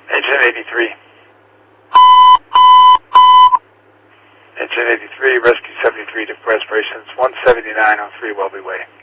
Engine 83. Engine 83, Rescue 73 to aspirations 179 on 3 Welby Way.